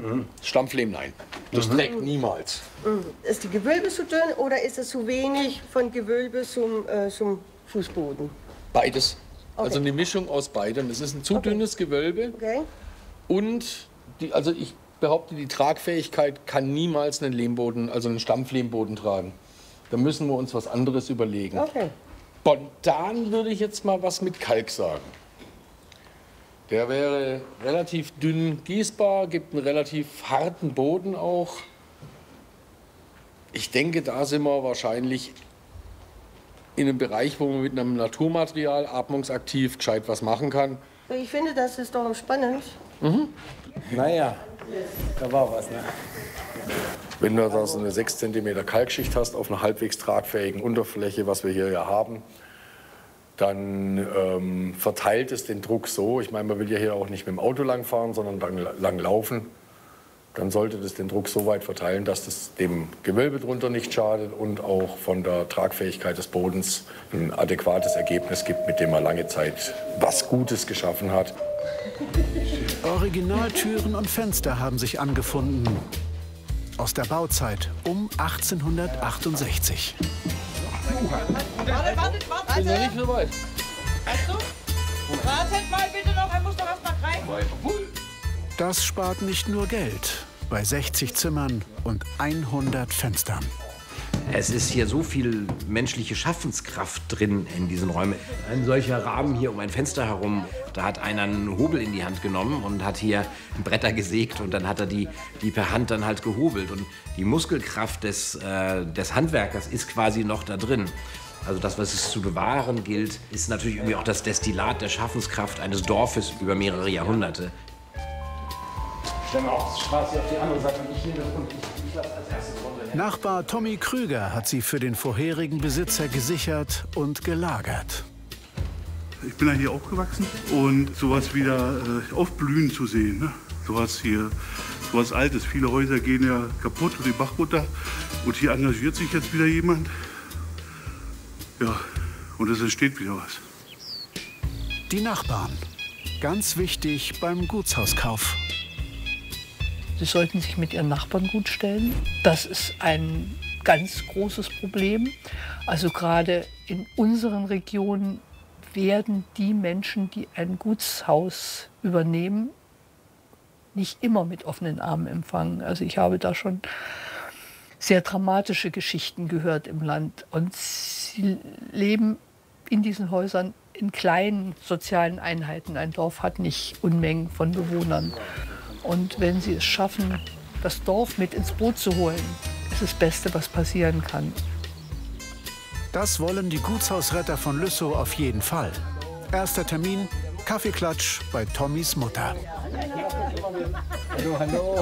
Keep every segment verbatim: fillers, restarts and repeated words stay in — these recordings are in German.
Mhm. Stampflehm, nein. Das mhm. trägt niemals. Mhm. Ist die Gewölbe zu dünn oder ist es zu wenig von Gewölbe zum, äh, zum Fußboden? Beides. Okay. Also eine Mischung aus beidem. Es ist ein zu okay. dünnes Gewölbe. Okay. Und, die, also ich behaupte, die Tragfähigkeit kann niemals einen Lehmboden, also einen Stampflehmboden tragen. Da müssen wir uns was anderes überlegen. Okay. Spontan würde ich jetzt mal was mit Kalk sagen. Der wäre relativ dünn gießbar, gibt einen relativ harten Boden auch. Ich denke, da sind wir wahrscheinlich in einem Bereich, wo man mit einem Naturmaterial atmungsaktiv gescheit was machen kann. Ich finde, das ist doch spannend. Mhm. Naja, da war was, ne? Wenn du da so eine sechs Zentimeter Kalkschicht hast auf einer halbwegs tragfähigen Unterfläche, was wir hier ja haben, dann ähm, verteilt es den Druck so. Ich meine, man will ja hier auch nicht mit dem Auto lang fahren, sondern lang, lang laufen. Dann sollte das den Druck so weit verteilen, dass das dem Gewölbe drunter nicht schadet und auch von der Tragfähigkeit des Bodens ein adäquates Ergebnis gibt, mit dem man lange Zeit was Gutes geschaffen hat. Originaltüren und Fenster haben sich angefunden. Aus der Bauzeit um achtzehnhundertachtundsechzig. Wartet, wartet, wartet. Sind wir nicht so weit. Achtung. Wartet mal bitte noch, er muss doch erst mal rein. Das spart nicht nur Geld bei sechzig Zimmern und hundert Fenstern. Es ist hier so viel menschliche Schaffenskraft drin in diesen Räumen. Ein solcher Rahmen hier um ein Fenster herum, da hat einer einen Hobel in die Hand genommen und hat hier Bretter gesägt und dann hat er die, die per Hand dann halt gehobelt. Und die Muskelkraft des, äh, des Handwerkers ist quasi noch da drin. Also das, was es zu bewahren gilt, ist natürlich irgendwie auch das Destillat der Schaffenskraft eines Dorfes über mehrere Jahrhunderte. Stellen wir auch die Straße auf die andere Seite und ich nehme und ich, ich lasse als erstes runter. Nachbar Tommy Krüger hat sie für den vorherigen Besitzer gesichert und gelagert. Ich bin ja hier aufgewachsen und sowas wieder äh, aufblühen zu sehen, ne? Sowas hier, sowas Altes. Viele Häuser gehen ja kaputt und den Bach runter und hier engagiert sich jetzt wieder jemand. Ja, und es entsteht wieder was. Die Nachbarn, ganz wichtig beim Gutshauskauf. Sie sollten sich mit ihren Nachbarn gut stellen. Das ist ein ganz großes Problem. Also gerade in unseren Regionen werden die Menschen, die ein Gutshaus übernehmen, nicht immer mit offenen Armen empfangen. Also ich habe da schon sehr dramatische Geschichten gehört im Land. Und sie leben in diesen Häusern in kleinen sozialen Einheiten. Ein Dorf hat nicht Unmengen von Bewohnern. Und wenn sie es schaffen, das Dorf mit ins Boot zu holen, ist das Beste, was passieren kann. Das wollen die Gutshausretter von Lüssow auf jeden Fall. Erster Termin, Kaffeeklatsch bei Tommys Mutter. Hallo, hallo.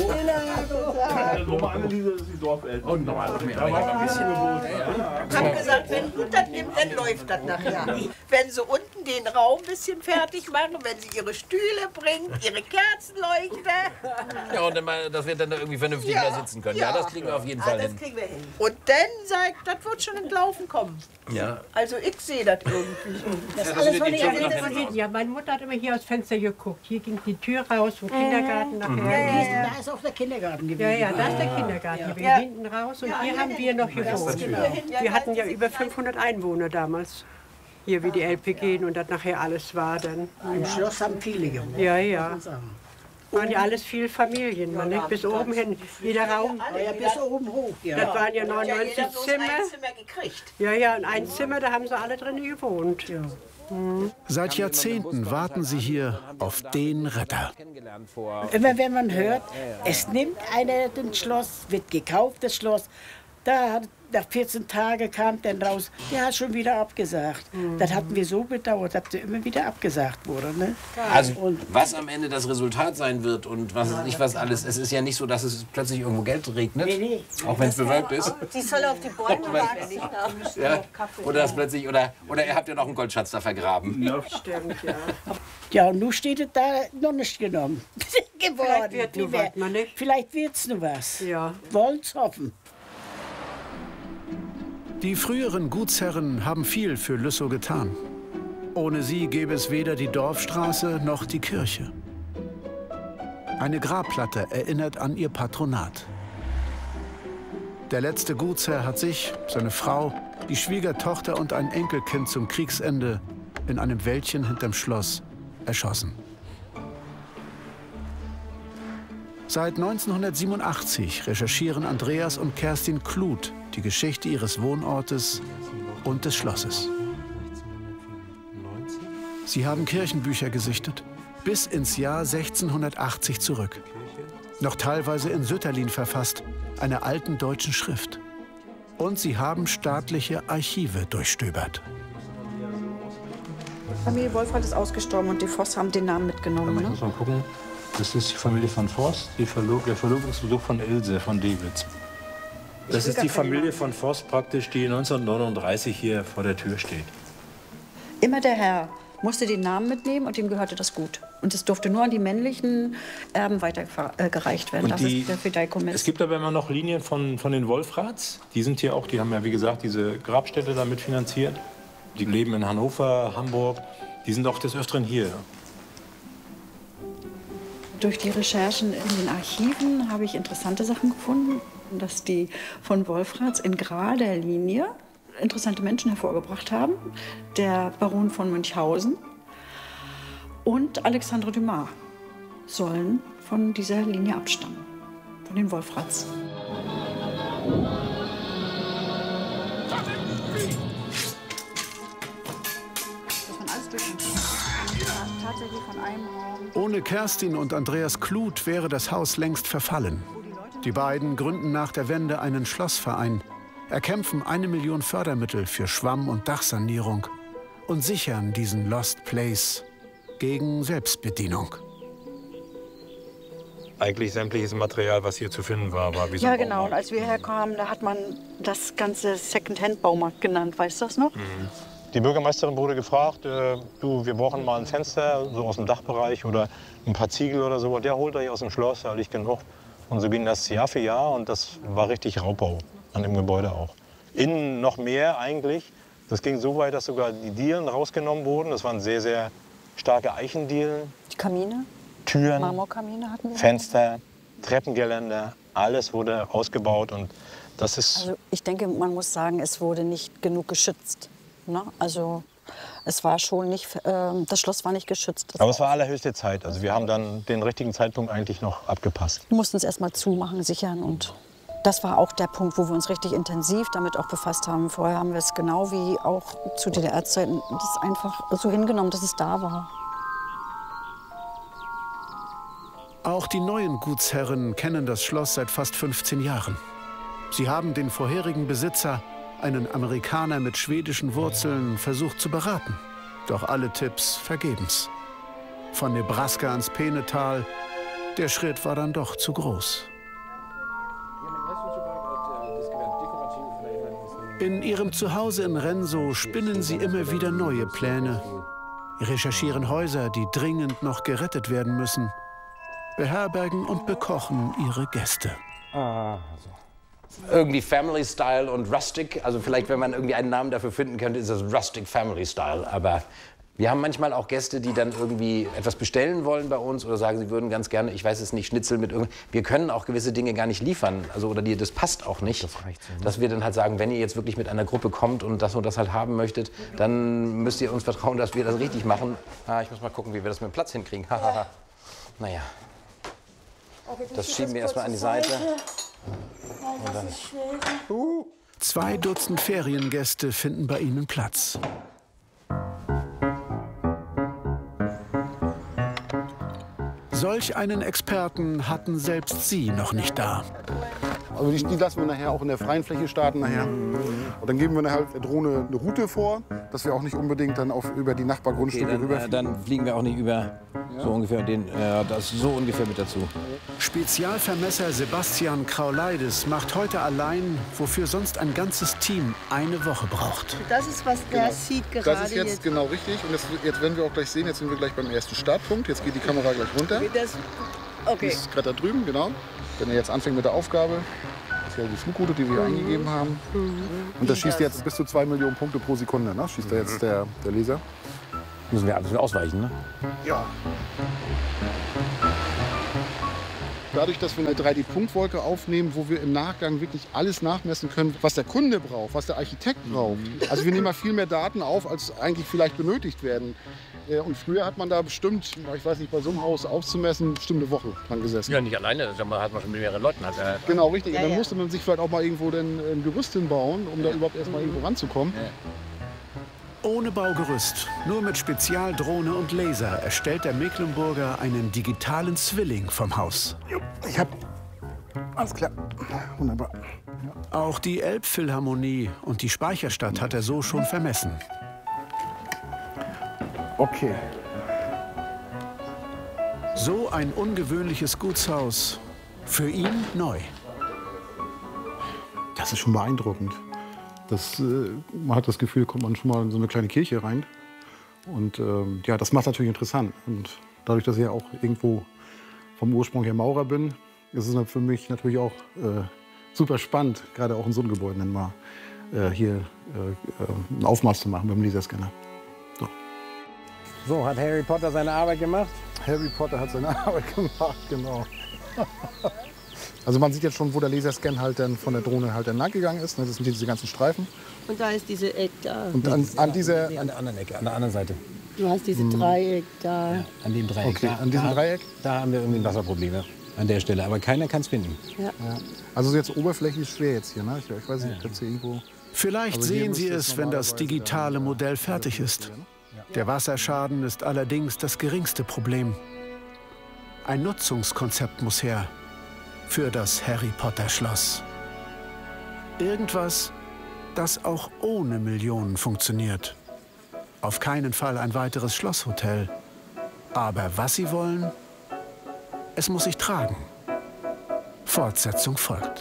Nochmal Anneliese, das ist die Dorfeltern. Und nochmal ein bisschen. Ich habe gesagt, wenn gut das nimmt, dann läuft das nachher. Wenn sie unten den Raum ein bisschen fertig machen, wenn sie ihre Stühle bringen, ihre Kerzenleuchter. Ja, und dann mal, dass wir dann da irgendwie vernünftig Ja, da sitzen können. ja. Ja, das kriegen wir auf jeden Ah, Fall das hin. kriegen wir hin. Und dann sagt, das wird schon ins Laufen kommen. Ja. Also ich sehe das irgendwie. Das alles, was ich ja, ja, meine Mutter hat immer hier aus Fenster geguckt. Hier ging die Tür raus vom Kindergarten nachher. Ja, ja, ja. Da ist auch der Kindergarten gewesen. Ja, Ja, ja, ja, da ist der Kindergarten gewesen. Ja. Hinten raus und hier haben wir noch gewohnt. Wir hatten ja über fünfhundert Einwohner damals. Hier wie die L P G und das nachher alles war dann. Im Schloss haben viele gewohnt. Ja, ja. Waren ja alles viele Familien, man, ne? Bis oben hin. Jeder Raum. Ja, bis oben hoch, ja. Das waren ja neunundneunzig jeder bloß Zimmer. ein Zimmer gekriegt. Ja, ja, und ein Zimmer, da haben sie alle drin gewohnt. Mhm. Seit Jahrzehnten warten sie hier auf den Retter. Immer wenn man hört, es nimmt einer das Schloss, wird gekauft, das Schloss, da hat, nach vierzehn Tagen kam dann raus, der hat schon wieder abgesagt. Mhm. Das hatten wir so bedauert, dass der immer wieder abgesagt wurde. Ne? Also und was am Ende das Resultat sein wird und was ist nicht was alles, es ist ja nicht so, dass es plötzlich irgendwo Geld regnet, nee, nee. auch wenn es bewölkt ist. Die soll auf die Bäume warten. Ja, oder das plötzlich, oder, oder ihr habt ja noch einen Goldschatz da vergraben. Ja. Stimmt, ja. Ja, und nun steht es da noch nicht genommen. geworden. Vielleicht wird nur was, man nicht. Vielleicht wird's nur was. Ja. Wollen's hoffen. Die früheren Gutsherren haben viel für Lüssow getan. Ohne sie gäbe es weder die Dorfstraße noch die Kirche. Eine Grabplatte erinnert an ihr Patronat. Der letzte Gutsherr hat sich, seine Frau, die Schwiegertochter und ein Enkelkind zum Kriegsende in einem Wäldchen hinterm Schloss erschossen. Seit neunzehnhundertsiebenundachtzig recherchieren Andreas und Kerstin Kluth die Geschichte ihres Wohnortes und des Schlosses. Sie haben Kirchenbücher gesichtet, bis ins Jahr sechzehnhundertachtzig zurück. Noch teilweise in Sütterlin verfasst, einer alten deutschen Schrift. Und sie haben staatliche Archive durchstöbert. Familie Wolfrath ist ausgestorben und die Voss haben den Namen mitgenommen. Ich muss mal gucken. Das ist die Familie von Voss, die Verlo der Verlobungsbesuch von Ilse von Dewitz. Das ist die Familie von Voss praktisch, die neunzehnhundertneununddreißig hier vor der Tür steht. Immer der Herr musste den Namen mitnehmen und ihm gehörte das Gut. Und es durfte nur an die männlichen Erben weitergereicht werden. Und das die, ist der Fideikommiss. Es gibt aber immer noch Linien von, von den Wolfraths. Die sind hier auch, die haben ja wie gesagt diese Grabstätte damit finanziert. Die leben in Hannover, Hamburg. Die sind auch des Öfteren hier. Durch die Recherchen in den Archiven habe ich interessante Sachen gefunden, dass die von Wolfraths in gerader Linie interessante Menschen hervorgebracht haben. Der Baron von Münchhausen und Alexandre Dumas sollen von dieser Linie abstammen, von den Wolfraths. Ohne Kerstin und Andreas Kluth wäre das Haus längst verfallen. Die beiden gründen nach der Wende einen Schlossverein, erkämpfen eine Million Fördermittel für Schwamm- und Dachsanierung und sichern diesen Lost Place gegen Selbstbedienung. Eigentlich sämtliches Material, was hier zu finden war, war wie so Ja, ein genau. Und als wir herkamen, da hat man das ganze Second-Hand-Baumarkt genannt. Weißt du das noch? Mhm. Die Bürgermeisterin wurde gefragt, äh, du, wir brauchen mal ein Fenster, so aus dem Dachbereich oder ein paar Ziegel oder so. Und der holt euch aus dem Schloss, da liegt genug. Und so ging das Jahr für Jahr und das war richtig Raubbau an dem Gebäude auch. Innen noch mehr eigentlich. Das ging so weit, dass sogar die Dielen rausgenommen wurden. Das waren sehr, sehr starke Eichendielen. Die Kamine? Türen, Marmorkamine hatten wir. Fenster, Treppengeländer, alles wurde ausgebaut und das ist... Also ich denke, man muss sagen, es wurde nicht genug geschützt. Ne? Also es war schon nicht, äh, das Schloss war nicht geschützt. Das Aber es war allerhöchste Zeit. Also wir haben dann den richtigen Zeitpunkt eigentlich noch abgepasst. Wir mussten es erst mal zumachen, sichern und das war auch der Punkt, wo wir uns richtig intensiv damit auch befasst haben. Vorher haben wir es genau wie auch zu D D R-Zeiten das einfach so hingenommen, dass es da war. Auch die neuen Gutsherren kennen das Schloss seit fast fünfzehn Jahren. Sie haben den vorherigen Besitzer, einen Amerikaner mit schwedischen Wurzeln, versucht zu beraten. Doch alle Tipps vergebens. Von Nebraska ans Peenetal, der Schritt war dann doch zu groß. In ihrem Zuhause in Renso spinnen sie immer wieder neue Pläne. Recherchieren Häuser, die dringend noch gerettet werden müssen. Beherbergen und bekochen ihre Gäste. Ah, so. Irgendwie Family Style und Rustic. Also vielleicht, wenn man irgendwie einen Namen dafür finden könnte, ist das Rustic Family Style. Aber wir haben manchmal auch Gäste, die dann irgendwie etwas bestellen wollen bei uns oder sagen, sie würden ganz gerne, ich weiß es nicht, Schnitzel mit irgendwas. Wir können auch gewisse Dinge gar nicht liefern. Also, oder die, das passt auch nicht. Das reicht so, ne? Dass wir dann halt sagen, wenn ihr jetzt wirklich mit einer Gruppe kommt und das und das halt haben möchtet, dann müsst ihr uns vertrauen, dass wir das richtig machen. Ah, ich muss mal gucken, wie wir das mit dem Platz hinkriegen. Naja. Das schieben wir erstmal an die Seite. Und dann. Zwei Dutzend Feriengäste finden bei ihnen Platz. Solch einen Experten hatten selbst sie noch nicht da. Also die, die lassen wir nachher auch in der freien Fläche starten nachher. Und dann geben wir nachher der Drohne eine Route vor, dass wir auch nicht unbedingt dann auf, über die Nachbargrundstücke Okay, dann, rüberfliegen. äh, dann fliegen wir auch nicht über so ungefähr den, äh, das so ungefähr mit dazu. Spezialvermesser Sebastian Krauleides macht heute allein, wofür sonst ein ganzes Team eine Woche braucht. Das ist, was der Genau. sieht gerade Das ist jetzt, jetzt. genau richtig. Und das, jetzt werden wir auch gleich sehen, jetzt sind wir gleich beim ersten Startpunkt. Jetzt geht die Kamera gleich runter. Das, okay. Die ist gerade da drüben, genau. Wenn er jetzt anfängt mit der Aufgabe, das ist ja die Flugroute, die wir mhm. eingegeben haben. Mhm. Und das schießt jetzt bis zu zwei Millionen Punkte pro Sekunde, ne? Schießt da jetzt der, der Laser. Müssen wir alles ausweichen, ne? Ja. Dadurch, dass wir eine drei D Punktwolke aufnehmen, wo wir im Nachgang wirklich alles nachmessen können, was der Kunde braucht, was der Architekt braucht. Also wir nehmen mal viel mehr Daten auf, als eigentlich vielleicht benötigt werden. Und früher hat man da bestimmt, ich weiß nicht, bei so einem Haus aufzumessen, bestimmt eine Woche dran gesessen. Ja, nicht alleine, da hat man schon mit mehreren Leuten. Hat, äh genau, richtig. Ja, und dann ja. musste man sich vielleicht auch mal irgendwo den, ein Gerüst hinbauen, um da überhaupt erst mal irgendwo ranzukommen. Ja. Ohne Baugerüst, nur mit Spezialdrohne und Laser erstellt der Mecklenburger einen digitalen Zwilling vom Haus. Ich hab... Alles klar. Wunderbar. Ja. Auch die Elbphilharmonie und die Speicherstadt hat er so schon vermessen. Okay. So ein ungewöhnliches Gutshaus. Für ihn neu. Das ist schon beeindruckend. Das, äh, man hat das Gefühl, kommt man schon mal in so eine kleine Kirche rein. Und ähm, ja, das macht es natürlich interessant. Und dadurch, dass ich ja auch irgendwo vom Ursprung her Maurer bin, ist es für mich natürlich auch äh, super spannend, gerade auch in so einem Gebäude dann mal äh, hier äh, einen Aufmaß zu machen beim Laserscanner. So. So, hat Harry Potter seine Arbeit gemacht? Harry Potter hat seine Arbeit gemacht, genau. Also man sieht jetzt schon, wo der Laserscan halt dann von der Drohne halt dann lang gegangen ist. Das sind hier diese ganzen Streifen. Und da ist diese Eck da. Und an, an dieser... Nee, an der anderen Ecke, an der anderen Seite. Du hast diese Dreieck da. Ja, an dem Dreieck. Okay, da, an diesem da, Dreieck? Da haben wir irgendwie Wasserprobleme an der Stelle. Aber keiner kann es finden. Ja. Ja. Also jetzt oberflächlich schwer jetzt hier. Ne? Ich, ich weiß nicht, ob jetzt hier irgendwo... Vielleicht Also hier sehen Sie müsste es, wenn das digitale Modell fertig ist. Der Wasserschaden ist allerdings das geringste Problem. Ein Nutzungskonzept muss her für das Harry Potter Schloss. Irgendwas, das auch ohne Millionen funktioniert. Auf keinen Fall ein weiteres Schlosshotel. Aber was Sie wollen, es muss sich tragen. Fortsetzung folgt.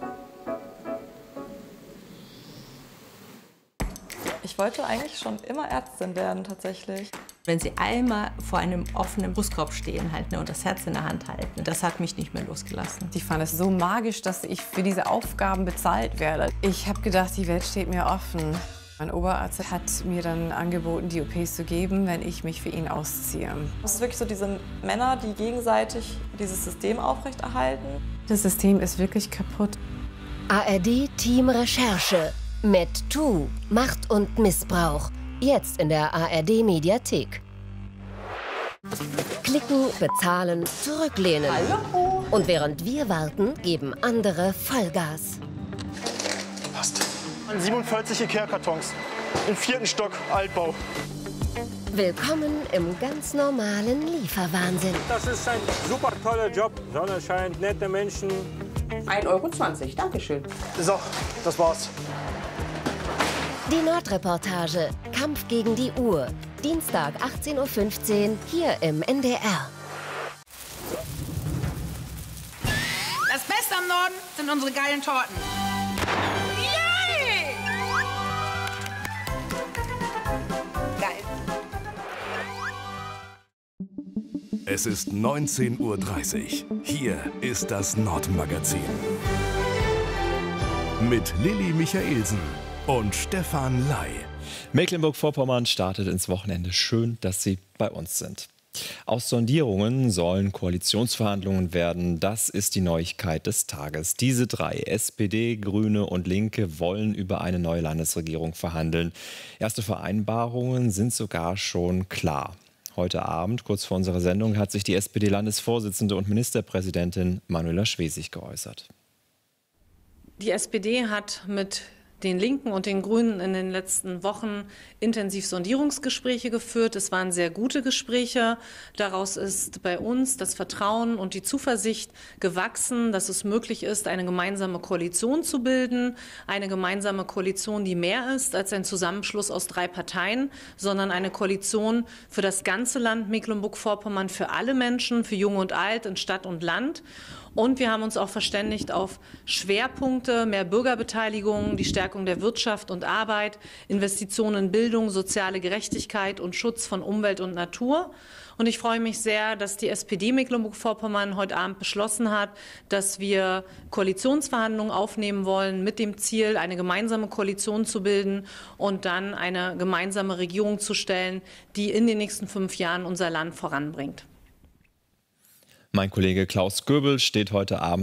Ich wollte eigentlich schon immer Ärztin werden, tatsächlich. Wenn Sie einmal vor einem offenen Brustkorb stehen halt, ne, und das Herz in der Hand halten, das hat mich nicht mehr losgelassen. Ich fand es so magisch, dass ich für diese Aufgaben bezahlt werde. Ich habe gedacht, die Welt steht mir offen. Mein Oberarzt hat mir dann angeboten, die O Ps zu geben, wenn ich mich für ihn ausziehe. Es ist wirklich so diese Männer, die gegenseitig dieses System aufrechterhalten. Das System ist wirklich kaputt. A R D Team Recherche. MedToo, Macht und Missbrauch. Jetzt in der A R D Mediathek. Klicken, bezahlen, zurücklehnen. Hallo. Und während wir warten, geben andere Vollgas. Passt. siebenundvierzig Ikea-Kartons. Im vierten Stock, Altbau. Willkommen im ganz normalen Lieferwahnsinn. Das ist ein super toller Job. Sonne scheint, nette Menschen. ein Euro zwanzig, Dankeschön. So, das war's. Die Nordreportage. Kampf gegen die Uhr. Dienstag achtzehn Uhr fünfzehn hier im N D R. Das Beste am Norden sind unsere geilen Torten. Yay! Geil. Es ist neunzehn Uhr dreißig. Hier ist das Nordmagazin. Mit Lilly Michaelsen und Stefan Ley. Mecklenburg-Vorpommern startet ins Wochenende. Schön, dass Sie bei uns sind. Aus Sondierungen sollen Koalitionsverhandlungen werden. Das ist die Neuigkeit des Tages. Diese drei, S P D, Grüne und Linke, wollen über eine neue Landesregierung verhandeln. Erste Vereinbarungen sind sogar schon klar. Heute Abend, kurz vor unserer Sendung, hat sich die S P D-Landesvorsitzende und Ministerpräsidentin Manuela Schwesig geäußert. Die S P D hat mit den Linken und den Grünen in den letzten Wochen intensiv Sondierungsgespräche geführt. Es waren sehr gute Gespräche. Daraus ist bei uns das Vertrauen und die Zuversicht gewachsen, dass es möglich ist, eine gemeinsame Koalition zu bilden. Eine gemeinsame Koalition, die mehr ist als ein Zusammenschluss aus drei Parteien, sondern eine Koalition für das ganze Land Mecklenburg-Vorpommern, für alle Menschen, für Jung und Alt, in Stadt und Land. Und wir haben uns auch verständigt auf Schwerpunkte, mehr Bürgerbeteiligung, die Stärkung der Wirtschaft und Arbeit, Investitionen in Bildung, soziale Gerechtigkeit und Schutz von Umwelt und Natur. Und ich freue mich sehr, dass die S P D Mecklenburg-Vorpommern heute Abend beschlossen hat, dass wir Koalitionsverhandlungen aufnehmen wollen mit dem Ziel, eine gemeinsame Koalition zu bilden und dann eine gemeinsame Regierung zu stellen, die in den nächsten fünf Jahren unser Land voranbringt. Mein Kollege Klaus Göbel steht heute Abend